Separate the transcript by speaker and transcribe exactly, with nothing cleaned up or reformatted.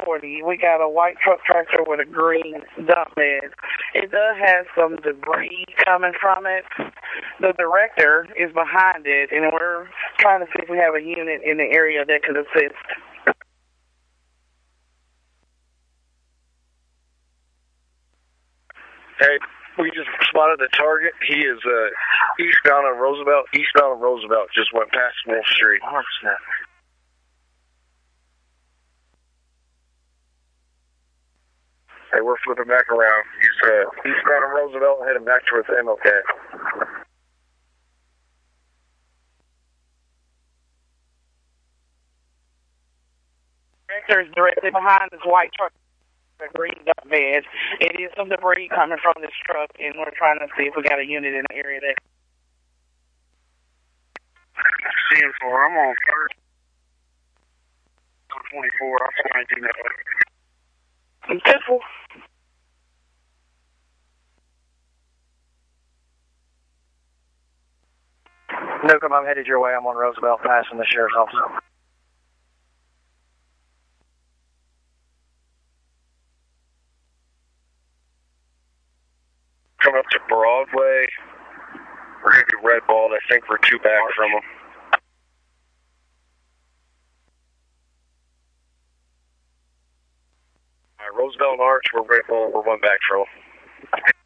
Speaker 1: forty. We got a white truck tractor with a green dump bed. It does have some debris coming from it. The director is behind it, and we're trying to see if we have a unit in the area that could assist.
Speaker 2: Hey, we just spotted the target. He is uh, eastbound on Roosevelt. Eastbound on Roosevelt. Just went past Wolf Street. Hey, we're flipping back around. He's uh, eastbound on Roosevelt, heading back towards M L K.
Speaker 1: Director is directly behind this white truck. A green dump bed. It is some debris coming from this truck, and we're trying to see if we got a unit in the area that.
Speaker 2: C M four, I'm on first. twenty-four, I'm nineteen that way.
Speaker 1: Careful.
Speaker 3: Nukem, I'm headed your way. I'm on Roosevelt, passing the sheriff's office.
Speaker 2: Coming up to Broadway. We're going to be red balled. I think we're two back from them. All right, Roosevelt and Arch, we're red balled. We're one back from them.